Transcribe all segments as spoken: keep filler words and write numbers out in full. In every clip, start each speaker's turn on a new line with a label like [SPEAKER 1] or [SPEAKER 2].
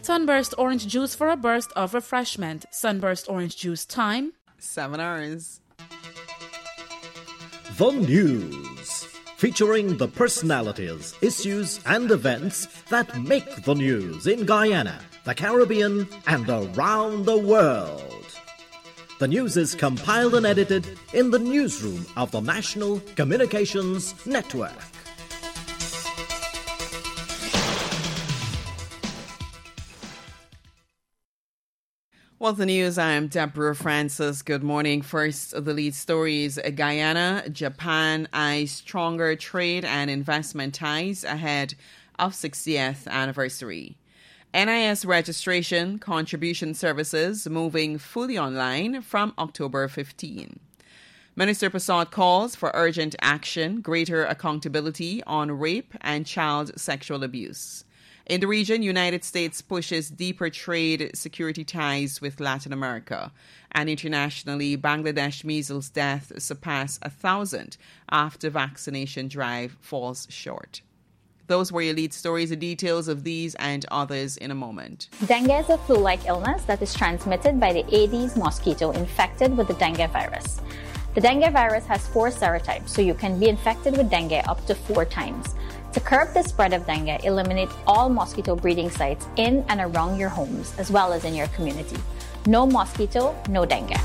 [SPEAKER 1] Sunburst orange juice for a burst of refreshment. Sunburst orange juice time.
[SPEAKER 2] Seven hours.
[SPEAKER 3] The News. Featuring the personalities, issues and events that make the news in Guyana, the Caribbean and around the world. The news is compiled and edited in the newsroom of the National Communications Network.
[SPEAKER 2] Well, the news, I'm Deborah Francis. Good morning. First, the lead stories. Guyana, Japan eyes stronger trade and investment ties ahead of sixtieth anniversary. N I S registration contribution services moving fully online from October fifteenth. Minister Persaud calls for urgent action, greater accountability on rape and child sexual abuse. In the region, United States pushes deeper trade security ties with Latin America. And internationally, Bangladesh measles death surpass a thousand after vaccination drive falls short. Those were your lead stories. The details of these and others in a moment.
[SPEAKER 4] Dengue is a flu-like illness that is transmitted by the Aedes mosquito infected with the dengue virus. The dengue virus has four serotypes, so you can be infected with dengue up to four times. To curb the spread of dengue, eliminate all mosquito breeding sites in and around your homes, as well as in your community. No mosquito, no dengue.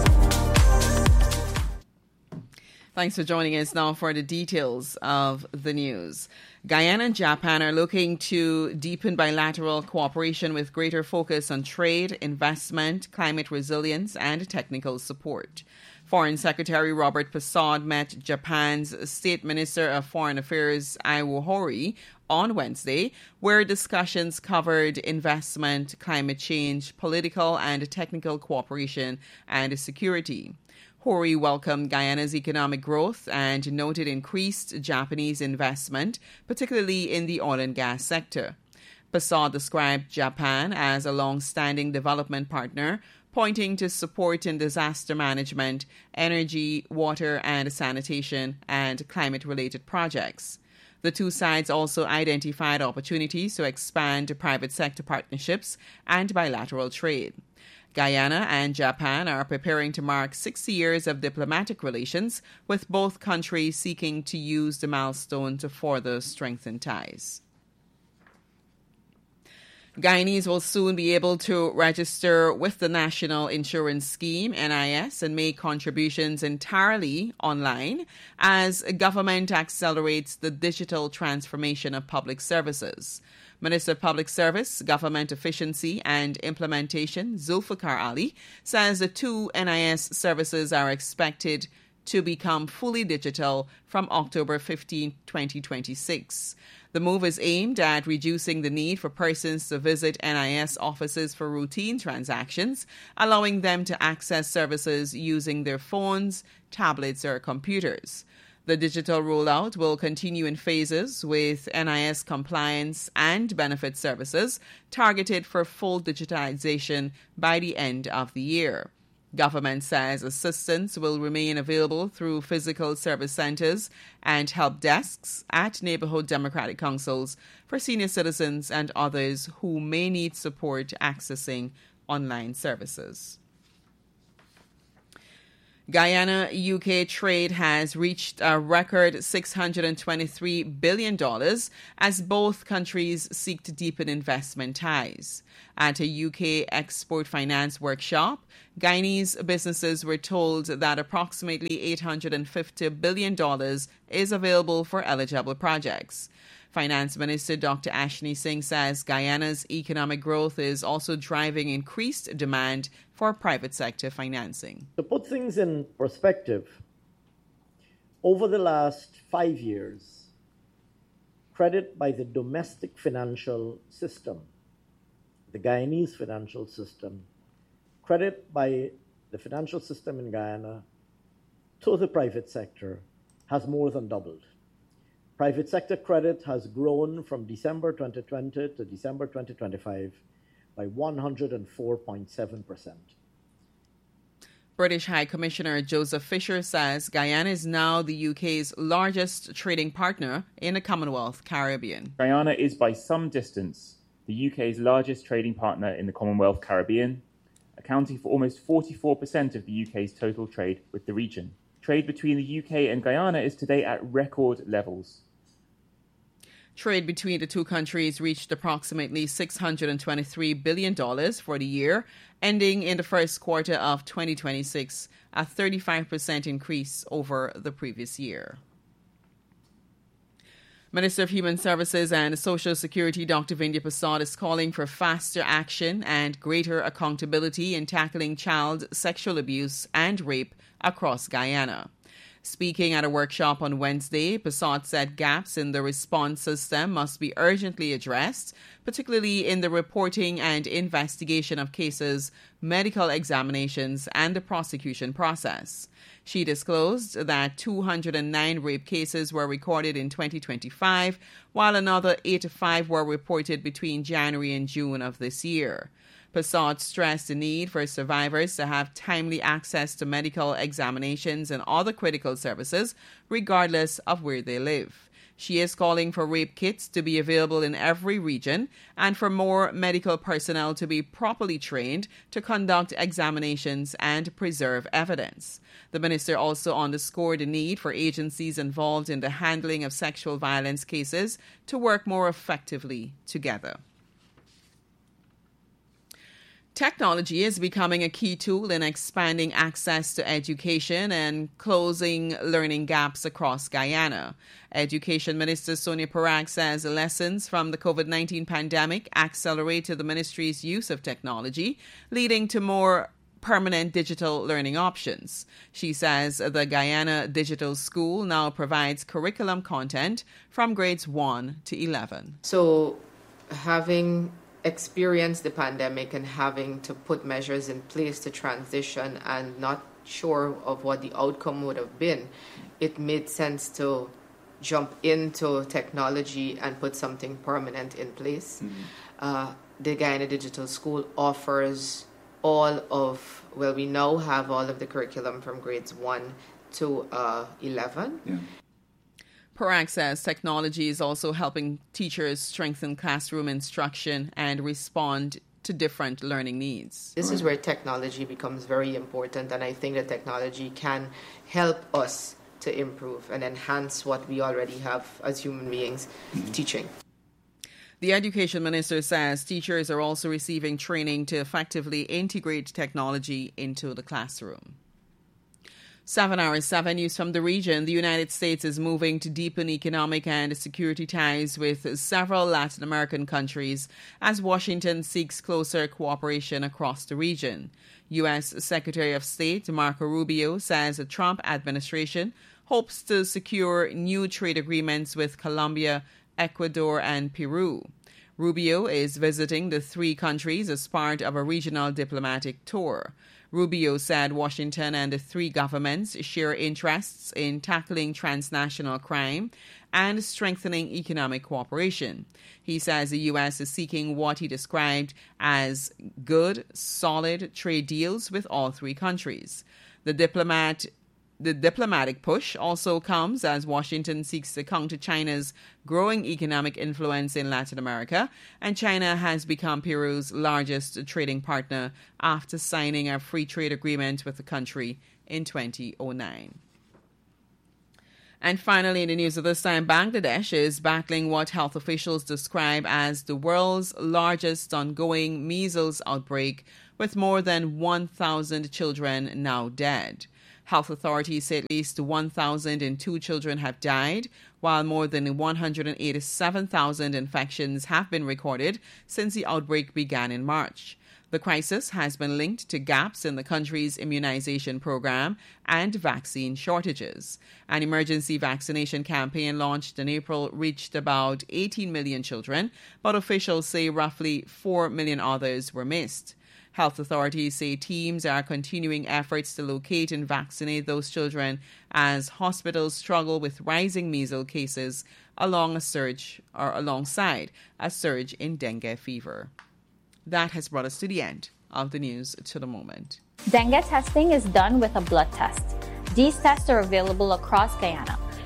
[SPEAKER 2] Thanks for joining us now for the details of the news. Guyana and Japan are looking to deepen bilateral cooperation with greater focus on trade, investment, climate resilience, and technical support. Foreign Secretary Robert Persaud met Japan's State Minister of Foreign Affairs, Iwo Hori, on Wednesday, where discussions covered investment, climate change, political and technical cooperation, and security. Hori welcomed Guyana's economic growth and noted increased Japanese investment, particularly in the oil and gas sector. Persaud described Japan as a long-standing development partner, pointing to support in disaster management, energy, water and sanitation, and climate-related projects. The two sides also identified opportunities to expand private sector partnerships and bilateral trade. Guyana and Japan are preparing to mark sixty years of diplomatic relations, with both countries seeking to use the milestone to further strengthen ties. Guyanese will soon be able to register with the National Insurance Scheme, N I S, and make contributions entirely online as government accelerates the digital transformation of public services. Minister of Public Service, Government Efficiency and Implementation, Zulfikar Ali, says the two N I S services are expected to become fully digital from October fifteenth, twenty twenty-six. The move is aimed at reducing the need for persons to visit N I S offices for routine transactions, allowing them to access services using their phones, tablets, or computers. The digital rollout will continue in phases, with N I S compliance and benefit services targeted for full digitization by the end of the year. Government says assistance will remain available through physical service centers and help desks at neighborhood democratic councils for senior citizens and others who may need support accessing online services. Guyana-U K trade has reached a record six hundred twenty-three billion dollars as both countries seek to deepen investment ties. At a U K export finance workshop, Guyanese businesses were told that approximately eight hundred fifty billion dollars is available for eligible projects. Finance Minister Doctor Ashni Singh says Guyana's economic growth is also driving increased demand for private sector financing.
[SPEAKER 5] To put things in perspective, over the last five years, credit by the domestic financial system, the Guyanese financial system, credit by the financial system in Guyana to the private sector has more than doubled. Private sector credit has grown from December twenty twenty to December twenty twenty-five by one hundred four point seven percent.
[SPEAKER 2] British High Commissioner Joseph Fisher says Guyana is now the U K's largest trading partner in the Commonwealth Caribbean.
[SPEAKER 6] Guyana is by some distance the U K's largest trading partner in the Commonwealth Caribbean, accounting for almost forty-four percent of the U K's total trade with the region. Trade between the U K and Guyana is today at record levels.
[SPEAKER 2] Trade between the two countries reached approximately six hundred twenty-three billion dollars for the year, ending in the first quarter of twenty twenty-six, a thirty-five percent increase over the previous year. Minister of Human Services and Social Security Doctor Vindhya Prasad is calling for faster action and greater accountability in tackling child sexual abuse and rape across Guyana. Speaking at a workshop on Wednesday, Prasad said gaps in the response system must be urgently addressed, particularly in the reporting and investigation of cases, medical examinations, and the prosecution process. She disclosed that two hundred nine rape cases were recorded in twenty twenty-five, while another eighty-five were reported between January and June of this year. Prasad stressed the need for survivors to have timely access to medical examinations and other critical services, regardless of where they live. She is calling for rape kits to be available in every region and for more medical personnel to be properly trained to conduct examinations and preserve evidence. The minister also underscored the need for agencies involved in the handling of sexual violence cases to work more effectively together. Technology is becoming a key tool in expanding access to education and closing learning gaps across Guyana. Education Minister Sonia Parak says lessons from the COVID nineteen pandemic accelerated the ministry's use of technology, leading to more permanent digital learning options. She says the Guyana Digital School now provides curriculum content from grades one to eleven.
[SPEAKER 7] So having experienced the pandemic and having to put measures in place to transition and not sure of what the outcome would have been, it made sense to jump into technology and put something permanent in place. Mm-hmm. Uh, the Guyana Digital School offers all of, well, we now have all of the curriculum from grades one to uh, eleven.
[SPEAKER 6] Yeah.
[SPEAKER 2] Parak says technology is also helping teachers strengthen classroom instruction and respond to different learning needs.
[SPEAKER 7] This is where technology becomes very important, and I think that technology can help us to improve and enhance what we already have as human beings teaching.
[SPEAKER 2] The Education Minister says teachers are also receiving training to effectively integrate technology into the classroom. Seven hours, seven news from the region. The United States is moving to deepen economic and security ties with several Latin American countries as Washington seeks closer cooperation across the region. U S Secretary of State Marco Rubio says the Trump administration hopes to secure new trade agreements with Colombia, Ecuador, and Peru. Rubio is visiting the three countries as part of a regional diplomatic tour. Rubio said Washington and the three governments share interests in tackling transnational crime and strengthening economic cooperation. He says the U S is seeking what he described as good, solid trade deals with all three countries. The diplomat The diplomatic push also comes as Washington seeks to counter China's growing economic influence in Latin America, and China has become Peru's largest trading partner after signing a free trade agreement with the country in twenty oh nine. And finally, in the news of this time, Bangladesh is battling what health officials describe as the world's largest ongoing measles outbreak, with more than one thousand children now dead. Health authorities say at least one thousand two children have died, while more than one hundred eighty-seven thousand infections have been recorded since the outbreak began in March. The crisis has been linked to gaps in the country's immunization program and vaccine shortages. An emergency vaccination campaign launched in April reached about eighteen million children, but officials say roughly four million others were missed. Health authorities say teams are continuing efforts to locate and vaccinate those children as hospitals struggle with rising measles cases along a surge or alongside a surge in dengue fever. That has brought us to the end of the news to the moment.
[SPEAKER 4] Dengue testing is done with a blood test. These tests are available across Guyana.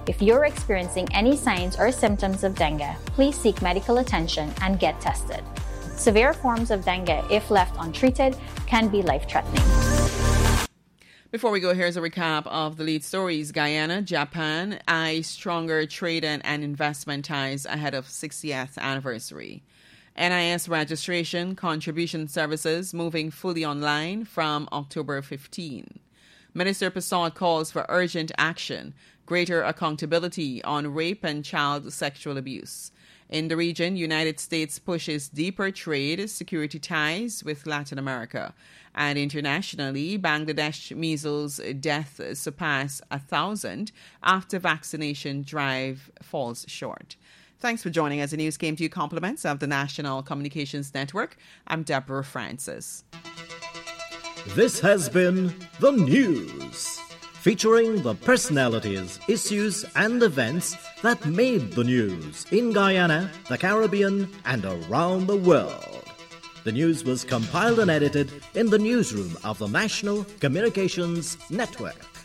[SPEAKER 4] If you're experiencing any signs or symptoms of dengue, please seek medical attention and get tested. Severe forms of dengue, if left untreated, can be life-threatening.
[SPEAKER 2] Before we go, here's a recap of the lead stories. Guyana, Japan eyes stronger trade and, and investment ties ahead of sixtieth anniversary. N I S registration contribution services moving fully online from October fifteenth. Minister Persaud calls for urgent action, greater accountability on rape and child sexual abuse. In the region, United States pushes deeper trade, security ties with Latin America. And internationally, Bangladesh measles death surpass a thousand after vaccination drive falls short. Thanks for joining us. The news came to you compliments of the National Communications Network. I'm Deborah Francis.
[SPEAKER 3] This has been The News, featuring the personalities, issues and events that made the news in Guyana, the Caribbean and around the world. The news was compiled and edited in the newsroom of the National Communications Network.